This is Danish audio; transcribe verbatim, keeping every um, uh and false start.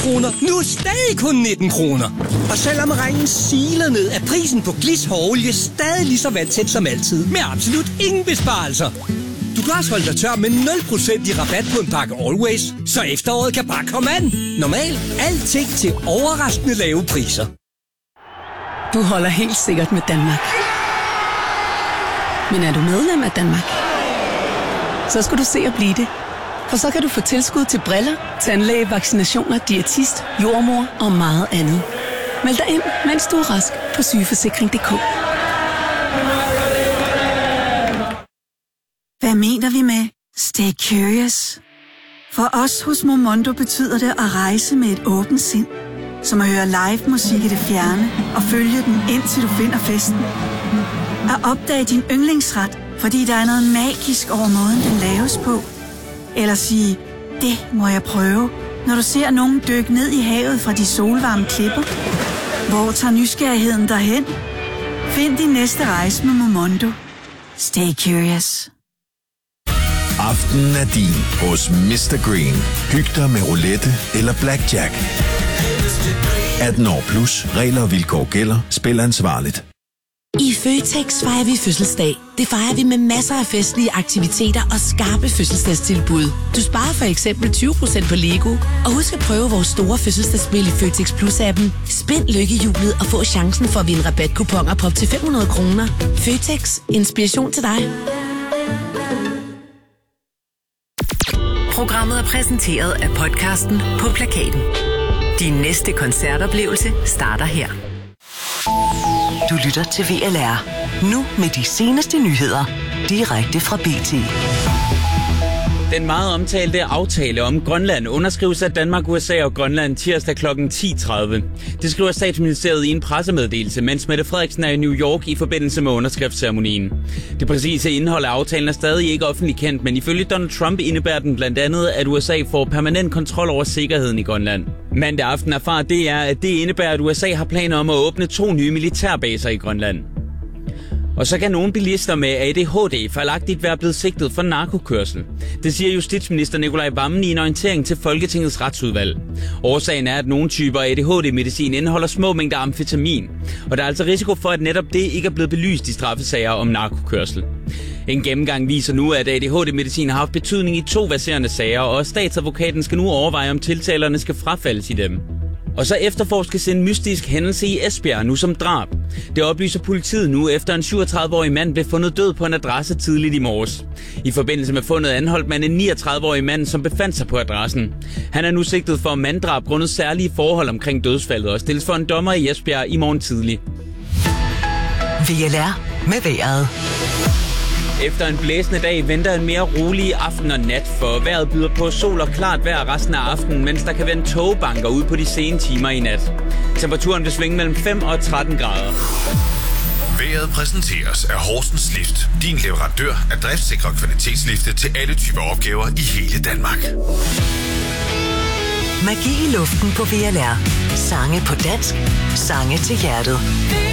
kroner, nu stadig kun nitten kroner. Og selvom regnen siler ned, er prisen på Glis hårolie stadig lige så vandtæt som altid, med absolut ingen besparelser. Du kan også holde dig tør med nul procent i rabat på en pakke Always, så efteråret kan bare komme an. Normalt alting til overraskende lave priser. Du holder helt sikkert med Danmark. Men er du medlem af Danmark? Så skal du se at blive det. For så kan du få tilskud til briller, tandlæge, vaccinationer, diætist, jordmor og meget andet. Meld dig ind, mens du er rask på sygeforsikring punktum d k. Hvad mener vi med stay curious? For os hos Momondo betyder det at rejse med et åbent sind. Som at høre live musik i det fjerne og følge den indtil du finder festen. At opdage din yndlingsret, fordi der er noget magisk over måden, den laves på. Eller sige, det må jeg prøve, når du ser nogen dykke ned i havet fra de solvarme klipper. Hvor tager nysgerrigheden derhen? Find din næste rejse med Momondo. Stay curious. Aftenen er din hos mister Green. Hyg dig med roulette eller blackjack. atten år plus. Regler og vilkår gælder. Spil ansvarligt. I Føtex fejrer vi fødselsdag. Det fejrer vi med masser af festlige aktiviteter og skarpe fødselsdagstilbud. Du sparer for eksempel tyve procent på Lego. Og husk at prøve vores store fødselsdagsspil i Føtex Plus-appen. Spind lykkehjulet og få chancen for at vinde rabatkuponer på op til fem hundrede kroner. Føtex. Inspiration til dig. Programmet er præsenteret af podcasten På Plakaten. Din næste koncertoplevelse starter her. Du lytter til V L R. Nu med de seneste nyheder. Direkte fra B T. Den meget omtalte aftale om Grønland underskrives af Danmark, U S A og Grønland tirsdag klokken ti tredive. Det skriver Statsministeriet i en pressemeddelelse, mens Mette Frederiksen er i New York i forbindelse med underskriftsceremonien. Det præcise indhold af aftalen er stadig ikke offentligt kendt, men ifølge Donald Trump indebærer den blandt andet, at U S A får permanent kontrol over sikkerheden i Grønland. Mandag aften erfarer det er, at det indebærer, at U S A har planer om at åbne to nye militærbaser i Grønland. Og så kan nogle bilister med A D H D fejlagtigt være blevet sigtet for narkokørsel. Det siger justitsminister Nikolaj Wammen i en orientering til Folketingets retsudvalg. Årsagen er, at nogle typer A D H D-medicin indeholder små mængder amfetamin. Og der er altså risiko for, at netop det ikke er blevet belyst i straffesager om narkokørsel. En gennemgang viser nu, at A D H D-medicin har haft betydning i to verserende sager, og statsadvokaten skal nu overveje, om tiltalerne skal frafaldes i dem. Og så efterforskes en mystisk hændelse i Esbjerg nu som drab. Det oplyser politiet nu, efter en syvogtredive-årig mand blev fundet død på en adresse tidligt i morges. I forbindelse med fundet anholdt man en niogtredive-årig mand, som befandt sig på adressen. Han er nu sigtet for manddrab grundet særlige forhold omkring dødsfaldet og stilles for en dommer i Esbjerg i morgen tidlig. V L R med vejret. Efter en blæsende dag venter en mere rolig aften og nat, for vejret byder på sol og klart vejr resten af aftenen, mens der kan være en tågebanker ude på de sene timer i nat. Temperaturen vil svinge mellem fem og tretten grader. Vejret præsenteres af Horsens Lift. Din leverandør af driftsikre kvalitetslifte til alle typer opgaver i hele Danmark. Magi i luften på V L R. Sange på dansk. Sange til hjertet.